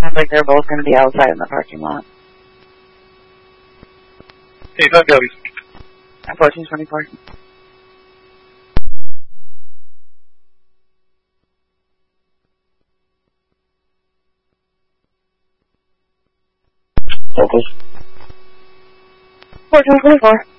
Sounds like they're both going to be outside in the parking lot. Hey, talk to Elvis. At 1424. Focus. 1424.